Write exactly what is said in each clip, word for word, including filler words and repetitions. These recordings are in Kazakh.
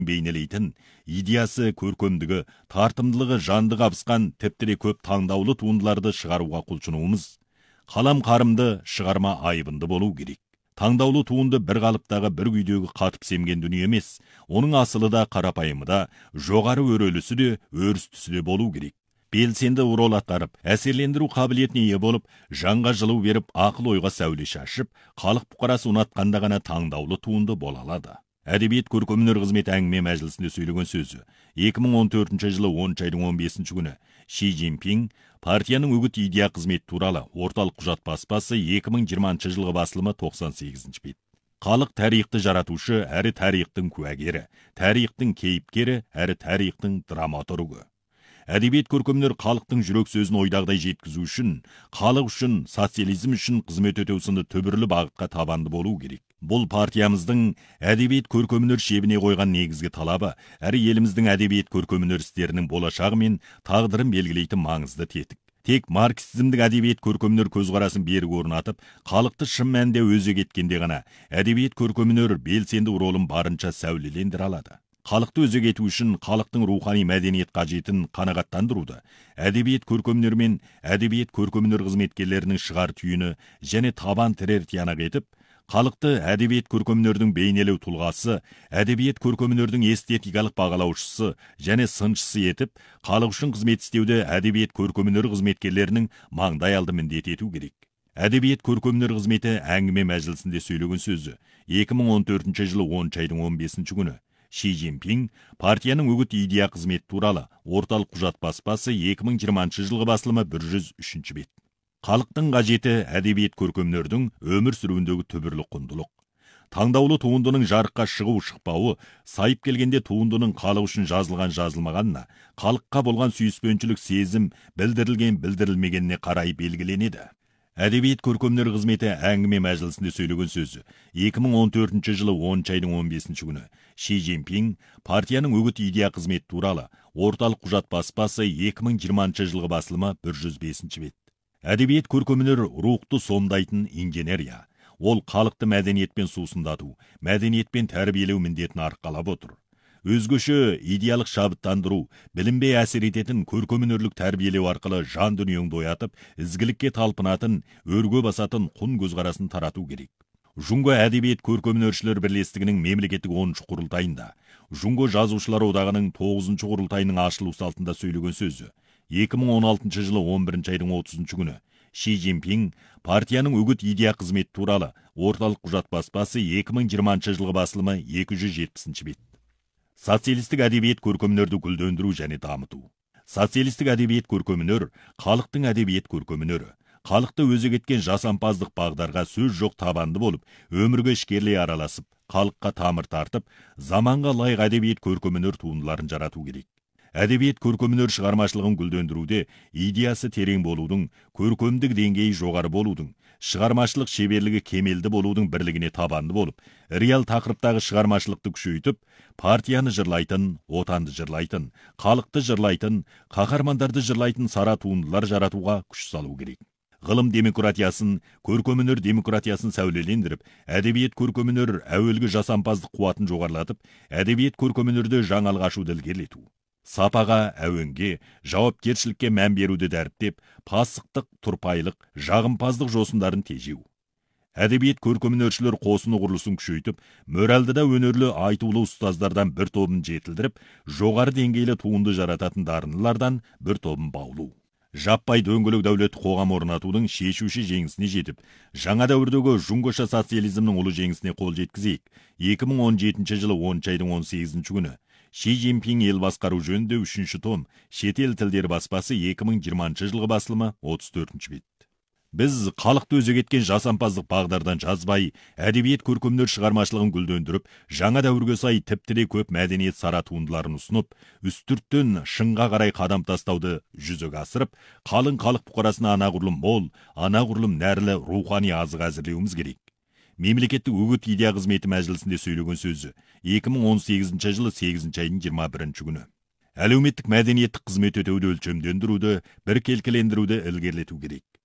бейнелейтін идеясы, көркемдігі, тартымдылығы жанды қабысқан тіпті көп таңдаулы туындыларды шығаруға құлшынуымыз, қалам қарымды, шығарма айбынды болу керек. Таңдаулы туынды бір қалыптағы бір күйдегі қатып семген дүние емес, оның асылы да қарапайымы да, жоғары өрелісі де, өрістісі де болу керек. Белсенді рол атқарып, әсерлендіру қабілетіне ие болып, жанға жылу беріп, ақыл ойға сәуле шашып, халық бұқарасы ұнатқанда ғана таңдаулы туынды бола алады. Әдебиет көркемөнер қызметі әңгіме мәжілісінде сөйлеген сөзі. екі мың он төртінші жылы оныншы айдың он бесінші күні Ши Цзиньпин партияның үгіт идея қызметі туралы орталық құжат баспасы екі мың жиырмасыншы жылғы басылымы тоқсан сегізінші бет. Халық тарихты жаратушы, әрі тарихтың куәгері, тарихтың кейіпкері, әрі тарихтың драматургы. Әдебиет көркемөнер халықтың жүрек сөзін ойдағыдай жеткізу үшін, халық үшін, социализм үшін қызмет өтеу сынды түбірлі бағытқа табанды болу керек. Бұл партиямыздың әдебиет көркемөнер шебіне қойған негізгі талабы, әрі еліміздің әдебиет көркемөнер істерінің болашағы мен тағдырын белгілейтін маңызды тетік. Тек марксизмдік әдебиет көркемөнер көзқарасын берік орнатып, халықты шын мәнінде өзек еткенде ғана әдебиет көркемөнер белсенді ролын барынша сәулелендіре алады. Халықты өзек ету үшін халықтың рухани мәдениет қажетін қанағаттандыруды, әдебиет көркемөнер мен әдебиет көркемөнер қызметкерлерінің шығар түйіні және табан тірер тиянақ етіп, халықты әдебиет көркемөнердің бейнелеу тұлғасы, әдебиет көркемөнердің эстетикалық бағалаушысы және сыншысы етіп, халық үшін қызмет істеуді әдебиет көркемөнер қызметкерлерінің маңдай алды міндет ету керек. Әдебиет көркемөнер қызметі әңгіме мәжілісінде сөйлеген сөзі. екі мың он төртінші жылы оныншы айдың он бесінші күні Ши Цзиньпин партияның үгіт идея қызметі туралы орталық құжат баспасы екі мың жиырмасыншы жылғы басылымы бір жүз үшінші бет. Халықтың қажеті әдебиет көркемөнердің өмір сүруіндегі түбірлі құндылық. Таңдаулы туындының жарыққа шығу шықпауы, сайып келгенде туындының халық үшін жазылған жазылмағанына, халыққа болған сүйіспеншілік сезім білдірілген білдірілмегеніне қарай белгіленеді. Әдебиет көркемөнер қызметі әңгіме мәжілісінде сөйлеген сөзі. екі мың он төртінші жылы оныншы айдың он бесінші күні Ши Цзиньпин партияның үгіт идея қызметі туралы орталық құжат баспасы екі мың жиырмасыншы жылғы басылымы бір жүз бесінші бет. Әдебиет көркемөнер рухты сомдайтын инженерия. Ол халықты мәдениетпен сусындату, мәдениетпен тәрбиелеу міндетін арқалап отыр. Өзгөші идеялық шабыттандыру, білінбей әсер ететін көркемөнерлік тәрбиелеу арқылы жан дүниеңді оятып, ізгілікке талпынатын, өрге басатын құн көзқарасын тарату керек. Жунго әдебиет көркемөнершілер бірлестігінің мемлекеттік оныншы құрылтайында, Жунго жазушылар одағының тоғызыншы құрылтайының ашылу салтында сөйлеген сөзі. екі мың он алтыншы жылы он бірінші айдың отызыншы күні Ши Цзиньпин партияның үгіт идея қызметі туралы орталық құжат баспасы екі мың жиырмасыншы жылғы басылымы екі жүз жетпісінші бет. Социалистік әдебиет көркемөнерді гүлдендіру және дамыту. Социалистік әдебиет көркемөнер халықтың әдебиет көркемөнері. Халықты өзек еткен жасампаздық бағдарға сөз жоқ табанды болып, өмірге ішкерлей араласып, халыққа тамыр тартып, заманға лайық әдебиет көркемөнер туындыларын жарату керек. Әдебиет көркемөнер шығармашылығын гүлдендіруде идеясы терең болудың, көркемдік деңгейі жоғары болудың, шығармашылық шеберлігі кемелді болудың бірлігіне табанды болып, реал тақырыптағы шығармашылықты күшейтіп, партияны жырлайтын, отанды жырлайтын, халықты жырлайтын, қаһармандарды жырлайтын сара туындылар жаратуға күш салу керек. Ғылым демократиясын, көркемөнер демократиясын сәулелендіріп, әдебиет көркемөнер әуелгі жасампаздық қуатын жоғарлатып, әдебиет көркемөнерді жаңалық ашуды ілгерілету. Сапаға, әуенге, жауапкершілікке мән беруді дәріптеп, пасықтық, тұрпайлық, жағымпаздық жосындарын тежеу. Әдебиет көркемөнершілер қосыны құрылысын күшейтіп, моральдыда өнерлі айтулы ұстаздардан бір тобын жетілдіріп, жоғары деңгейлі туынды жарататын дарынлылардан бір тобын баулу. Жаппай дөңгелек дәулет қоғам орнатудың шешуші жеңісіне жетіп, жаңа дәуірдегі жунгоша социализмнің ұлы жеңісіне қол жеткізейік. екі мың он жетінші жылы оныншы айдың он сегізінші күні Ши Цзиньпин ел басқару жөнінде үшінші том шетел тілдері баспасы екі мың жиырмасыншы жылғы басылымы отыз төртінші бет. Біз халықты өзек еткен жасампаздық бағдардан жазбай, әдебиет көркемөнер шығармашылығын гүлдендіріп, жаңа дәуірге сай тіпті көп мәдениет сара туындыларын ұсынып, үстірттен шыңға қарай қадам тастауды жүзеге асырып, қалың халық бұқарасына анағұрлым мол, анағұрлым нәрлі рухани азық әзірлеуіміз керек. Мемлекеттік үгіт идея қызметі мәжілісінде сөйлеген сөзі екі мың он сегізінші жылы сегізінші айдың жиырма бірінші күні. Әлеуметтік мәдениеттік қызмет өтеуді өлшемдендіруді, біркелкілендіруді ілгерілету керек.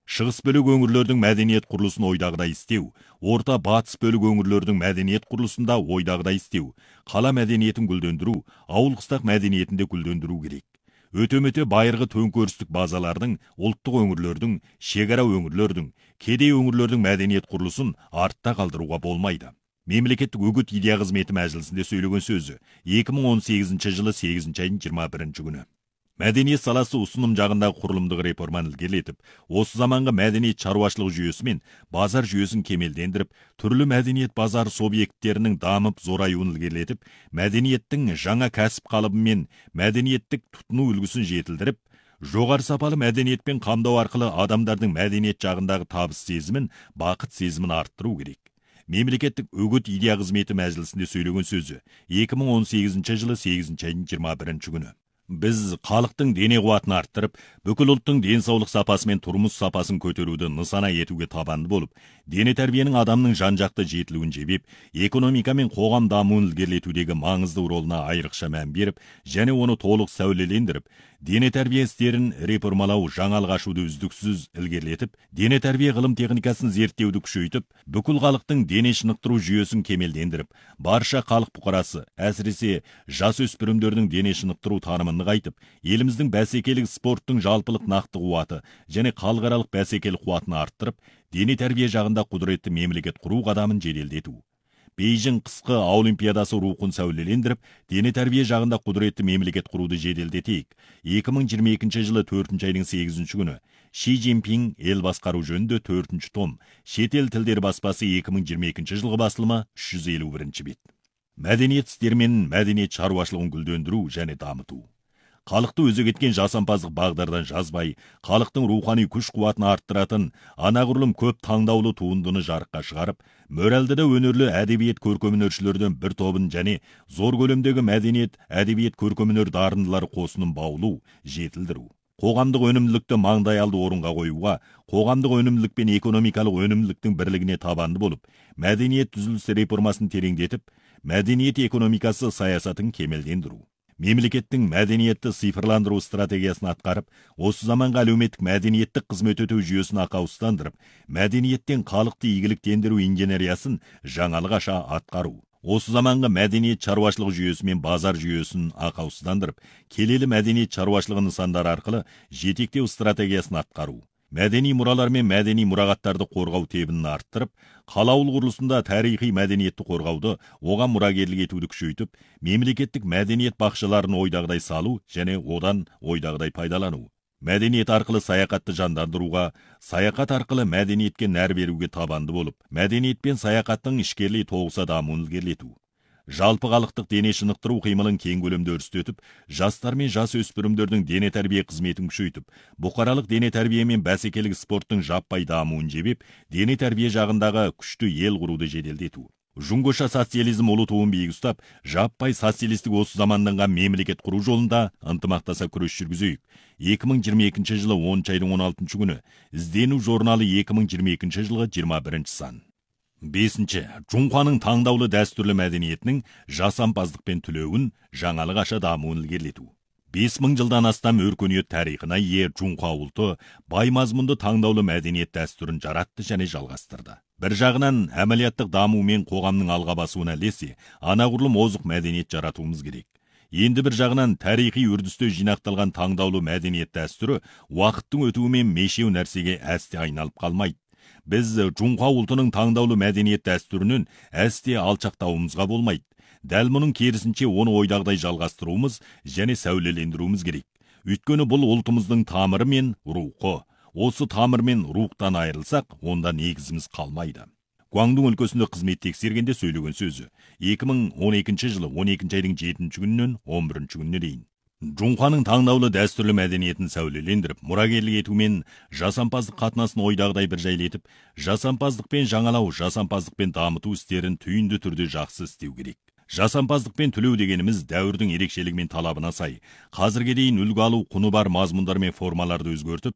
Шығыс бөлік өңірлердің мәдениет құрылысын ойдағыдай істеу, орта батыс бөлік өңірлердің мәдениет құрылысында ойдағыдай істеу, қала мәдениетін гүлдендіру, ауыл қыстақ мәдениетінде гүлдендіру керек. Өте-мөте байырғы төңкерістік базалардың, ұлттық өңірлердің, шекара өңірлердің, кедей өңірлердің мәдениет құрылысын артта қалдыруға болмайды. Мемлекеттік үгіт идея қызметі мәжілісінде сөйлеген сөзі екі мың он сегізінші жылы сегізінші айдың жиырма бірінші күні. Мәдениет саласы ұсыным жағындағы құрылымдық реформаны ілгерілетіп, осы заманғы мәдениет шаруашылық жүйесі мен базар жүйесін кемелдендіріп, түрлі мәдениет базар субъекттерінің дамып зораюын ілгерілетіп, мәдениеттің жаңа кәсіп қалыбы мен мәдениеттік тұтыну үлгісін жетілдіріп, жоғары сапалы мәдениетпен қамдау арқылы адамдардың мәдениет жағындағы табыс сезімін, бақыт сезімін арттыру керек. Мемлекеттік үгіт идея қызметі мәжілісінде сөйлеген сөзі екі мың он сегізінші жылы сегізінші айдың жиырма бірінші күні. Біз халықтың дене қуатын арттырып, бүкіл ұлттың денсаулық сапасы мен тұрмыс сапасын көтеруді нысана етуге табанды болып, дене тәрбиенің адамның жан-жақты жетілуін жебеп, экономика мен қоғам дамуын ілгерілетудегі маңызды ролына айрықша мән беріп, және оны толық сәулелендіріп, дене тәрбие істерін реформалау, жаңалық ашуды үздіксіз ілгерілетіп, дене тәрбие ғылым техникасын зерттеуді күшейтіп, бүкіл халықтың дене шынықтыру жүйесін кемелдендіріп, барша халық бұқарасы, әсіресе жасөспірімдердің дене шынықтыру танымын нығайтып, еліміздің бәсекелік спорттың жалпылық нақты қуаты және халықаралық бәсекелік қуатын арттырып, дене тәрбие жағында құдіретті мемлекет құру қадамын жеделдету. Бейжің қысқы олимпиадасы рухын сәулелендіріп, дене тәрбие жағында құдіретті мемлекет құруды жеделдетейік. екі мың жиырма екінші жылы төртінші айдың сегізінші күні Ши Цзиньпин ел басқару жөнінде төртінші том, шетел тілдер баспасы екі мың жиырма екінші жылғы басылымы үш жүз елу бірінші бет. Мәдениет істері мен мәдениет шаруашылығын гүлдендіру және дамыту. Халықты өзек еткен жасампаздық бағдардан жазбай, халықтың рухани күш-қуатын арттыратын анағұрлым көп таңдаулы туындыны жарыққа шығарып, мөрәлді де өнерлі әдебиет көркемөнершілерден бір тобын және зор көлемдегі мәдениет, әдебиет көркемөнер дарындылары қосынын баулу, жетілдіру. Қоғамдық өнімділікті маңдай алды орынға қоюға, қоғамдық өнімділік пен экономикалық өнімділіктің бірлігіне табанды болып, мәдениет түзілісі реформасын тереңдетіп, мәдениет экономикасы саясатын кемелдендіру. Мемлекеттің мәдениетті цифрландыру стратегиясын атқарып, осы заманғы әлеуметтік мәдениеттік қызмет өтеу жүйесін ақауыстандырып, мәдениеттен халықты игіліктендіру инженериясын жаңалық аша атқару. Осы заманғы мәдениет шаруашылық жүйесі мен базар жүйесін ақауыстандырып, келелі мәдениет шаруашылығы нысандары арқылы жетектеу стратегиясын атқару. Мәдени мұралар мен мәдени мұрағаттарды қорғау тебінін арттырып, қала ауыл құрылысында тарихи мәдениетті қорғауды, оған мұрагерлік етуді күшейтіп, мемлекеттік мәдениет бақшаларын ойдағыдай салу және одан ойдағыдай пайдалану. Мәдениет арқылы саяхатты жандандыруға, саяхат арқылы мәдениетке нәр беруге табанды болып, мәдениет пен саяхаттың ішкерлей тоғыса дамуын ілгерілету. Жалпы халықтық дене шынықтыру қимылын кең көлемде өрістетіп, жастар мен жас өспірімдердің дене тәрбие қызметін күшейтіп, бұқаралық дене тәрбие мен бәсекелік спорттың жаппай дамуын жебеп, дене тәрбие жағындағы күшті ел құруды жеделдету. Жұңғыша социализм ұлы туын биік ұстап, жаппай социалистік осы заманданған мемлекет құру жолында ынтымақтаса күрес жүргізейік. екі мың жиырма екінші жылы оныншы айдың он алтыншы күні іздену журналы екі мың жиырма екінші жылғы жиырма бірінші сан. Бесінші. Жұңқаның таңдаулы дәстүрлі мәдениетінің жасампаздықпен түлеуін, жаңалық аша дамуын ілгерілету. бес мың жылдан астам өркениет тарихына ие Жұңқа ұлты бай мазмұнды таңдаулы мәдениет дәстүрін жаратты және жалғастырды. Бір жағынан әмәлияттық даму мен қоғамның алға басуына ілесе, анағұрлым озық мәдениет жаратуымыз керек. Енді бір жағынан тарихи үрдісте жинақталған таңдаулы мәдениет дәстүрі уақыттың өтуімен мешеу нәрсеге әсте айналып қалмайды. Біз Жұңқа ұлтының таңдаулы мәдениет дәстүрінен әсте алшақтауымызға болмайды. Дәл мұның керісінше оны ойдағыдай жалғастыруымыз және сәулелендіруіміз керек. Өйткені бұл ұлтымыздың тамыры мен рухы. Осы тамыр мен рухтан айырылсақ, онда негізіміз қалмайды. Гуандун өлкесінде қызмет тексергенде сөйлеген сөзі екі мың он екінші жылы он екінші айдың жетінші күнінен он бірінші күніне дейін. Жұңқаның таңдаулы дәстүрлі мәдениетін сәулелендіріп, мұрагерлік етумен жасампаздық қатынасын ойдағыдай бір жайлетіп, жасампаздықпен жаңалау, жасампаздықпен дамыту істерін түйінді түрде жақсы істеу керек. Жасампаздықпен түлеу дегеніміз дәуірдің ерекшелігі мен талабына сай, қазірге дейін үлгі алу құны бар мазмұндар мен формаларды өзгертіп,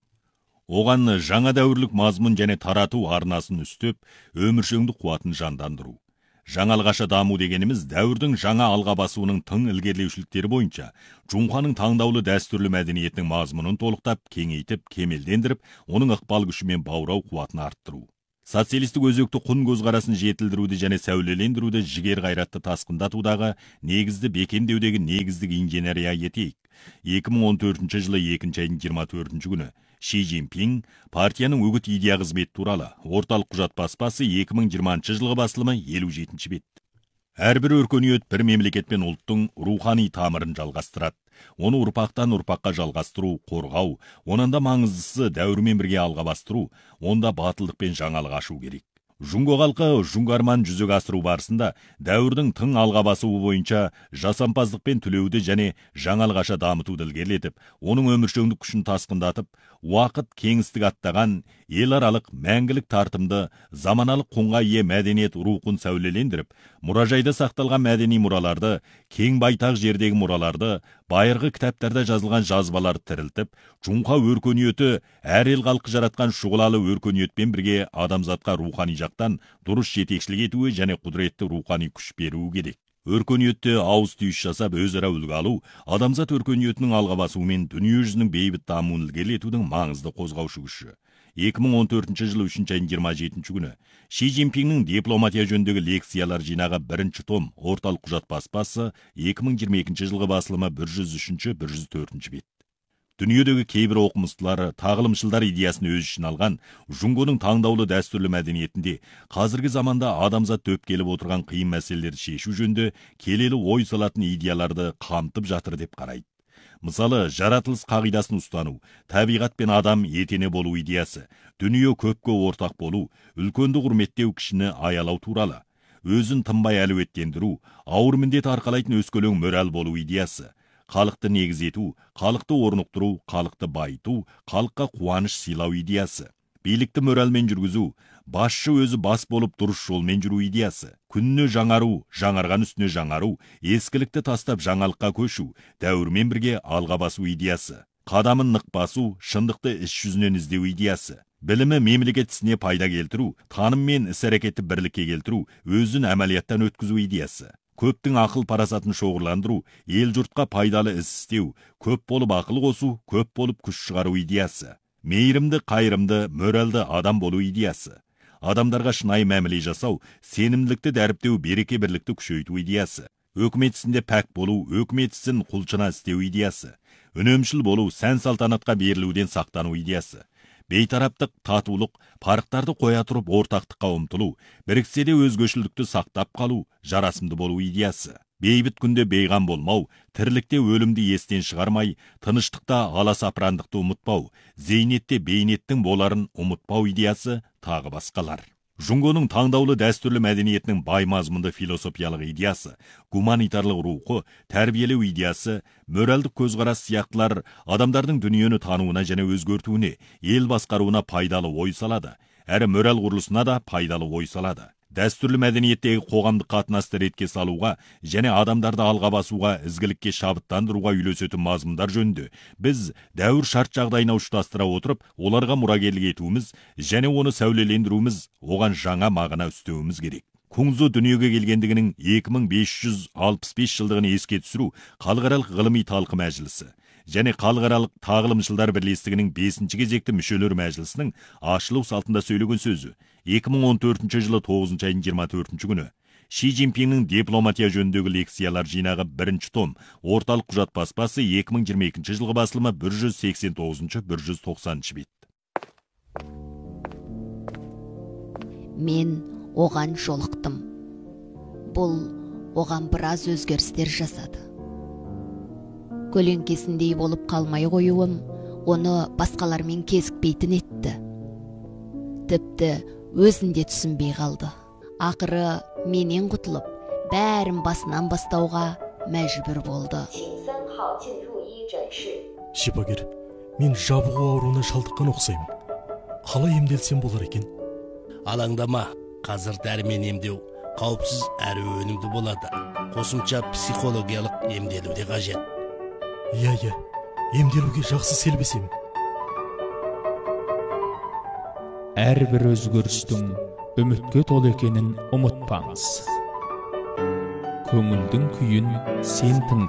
оған жаңа дәуірлік мазмұн және тарату арнасын үстеп, өміршеңдік қуатын жандандыру. Жаңалғаша даму дегеніміз дәуірдің жаңа алға басуының тың ілгерілеушіліктері бойынша Жоңқаның таңдаулы дәстүрлі мәдениетінің мазмұнын толықтап, кеңейтіп, кемелдендіріп, оның ықпал күші мен баурау қуатын арттыру. Социалистік өзекті құн көзқарасын жетілдіруді және сәулелендіруді жігер қайратты тасқындатудағы негізді бекемдеудегі негіздік инженерия етейік. екі мың он төртінші жылы екінші айдың жиырма төртінші күні Ши Цзиньпин партияның үгіт идея қызметі туралы орталық құжат баспасы екі мың жиырмасыншы жылғы басылымы елу жетінші бет. Әрбір өркениет бір мемлекет пен ұлттың рухани тамырын жалғастырады. Оны ұрпақтан ұрпаққа жалғастыру, қорғау, онан да маңыздысы дәуірмен бірге алға бастыру, онда батылдық пен жаңалық ашу керек. Жұңго халқы жұңгарман жүзеге асыру барысында дәуірдің тың алға басуы бойынша жасампаздық пен түлеуді және жаңалғаша дамытуды ілгерілетіп, оның өміршеңдік күшін тасқындатып, уақыт кеңістік аттаған еларалық мәңгілік тартымды заманалық құнға ие мәдениет рухын сәулелендіріп, мұражайда сақталған мәдени мұраларды, кең байтақ жердегі мұраларды, байырғы кітаптарда жазылған жазбаларды тірілтіп, Жоңқа өркениеті әр ел халқы жаратқан шұғылалы өркениетпен бірге адамзатқа рухани жақтан дұрыс жетекшілік етуі және құдіретті рухани күш беруі керек. Өркениетте ауыз түйіс жасап өзара үлгі алу, адамзат өркениетінің алға басуы мен дүние жүзінің бейбіт дамуын ілгерілетудің маңызды қозғаушы күші. екі мың он төртінші жылы үшінші айдың жиырма жетінші күні Ши Цзиньпиннің дипломатия жөніндегі лекциялар жинағы бірінші том орталық құжат баспасы екі мың жиырма екінші жылғы басылымы бір жүз үшінші бір жүз төртінші бет. Дүниедегі кейбір оқымыстылары тағылымшылдар идеясын өз ішін алған Жұңғоның таңдаулы дәстүрлі мәдениетінде қазіргі заманда адамзат төп келіп отырған қиын мәселелерді шешу жөнінде келелі ой салатын идеяларды қамтып жатыр деп қарайды. Мысалы, жаратылыс қағидасын ұстану, табиғат пен адам етене болу идеясы, дүние көпке ортақ болу, үлкенді құрметтеу, кішіні аялау туралы, өзін тынбай әлеуеттендіру, ауыр міндет арқалайтын өскелең мораль болу идеясы, халықты негіз ету, халықты орнықтыру, халықты байыту, халыққа қуаныш сыйлау идеясы, билікті моральмен жүргізу, басшы өзі бас болып дұрыс жолмен жүру идеясы, күніне жаңару, жаңарған үстіне жаңару, ескілікті тастап жаңалыққа көшу, дәуірмен бірге алға басу идеясы, қадамын нық басу, шындықты іс жүзінен іздеу идеясы, білімі мемлекет ісіне пайда келтіру, таным мен іс-әрекетті бірлікке келтіру, өзін әмәлияттан өткізу идеясы, көптің ақыл парасатын шоғырландыру, ел жұртқа пайдалы іс істеу, көп болып ақыл қосу, көп болып күш шығару идеясы, мейірімді, қайырымды, моральды адам болу идеясы, адамдарға шынайы мәміле жасау, сенімділікті дәріптеу, береке бірлікті күшейту идеясы, өкімет ісінде пәк болу, өкімет ісін құлшына істеу идеясы, үнемшіл болу, сән салтанатқа берілуден сақтану идеясы, бейтараптық, татулық, парықтарды қоя тұрып ортақтыққа ұмтылу, біріксе де өзгешілдікті сақтап қалу, жарасымды болу идеясы, бейбіт күнде бейғам болмау, тірлікте өлімді естен шығармай, тыныштықта аласапырандықты ұмытпау, зейнетте бейнеттің боларын ұмытпау идеясы, тағы басқалар. Жұңғоның таңдаулы дәстүрлі мәдениетінің бай мазмұнды философиялық идеясы, гуманитарлық рухы, тәрбиелеу идеясы, моральдық көзқарас сияқтылар адамдардың дүниені тануына және өзгертуіне, ел басқаруына пайдалы ой салады, әрі мораль құрылысына да пайдалы ой салады. Дәстүрлі мәдениеттегі қоғамдық қатынасты ретке салуға және адамдарды алға басуға, ізгілікке шабыттандыруға үйлесетін мазмұндар жөнінде біз дәуір шарт жағдайына ұштастыра отырып, оларға мұрагерлік етуіміз және оны сәулелендіруіміз, оған жаңа мағына үстеуіміз керек. Кунзу дүниеге келгендігінің екі мың бес жүз алпыс бес жылдығын еске түсіру халықаралық ғылыми талқы мәжілісі және халықаралық тағылымшылдар бірлестігінің бесінші кезекті мүшелер мәжілісінің ашылу салтында сөйлеген сөзі екі мың он төртінші жылы тоғызыншы айдың жиырма төртінші күні Ши Цзиньпиннің дипломатия жөніндегі лекциялар жинағы бірінші том орталық құжат баспасы екі мың жиырма екінші жылғы басылымы бір жүз сексен тоғызыншы бір жүз тоқсаныншы бет. Мен оған жолықтым. Бұл оған біраз өзгерістер жасады. Көлеңкесіндей болып қалмай қоюым оны басқалармен кезікпейтін етті. Тіпті өзінде түсінбей қалды. Ақыры менен құтылып, бәрін басынан бастауға мәжбүр болды. Шипагер, мен жабығу ауруына шалдыққан ұқсаймын. Қалай емделсем болар екен? Алаңдама, қазір дәрімен емдеу қауіпсіз әрі өнімді болады. Қосымша психологиялық емделу де қажет. Иә, иә, емделуге жақсы селбесем. Әрбір өзгерістің үмітке толы екенін ұмытпаңыз. көңілдің күйін сен тыңда.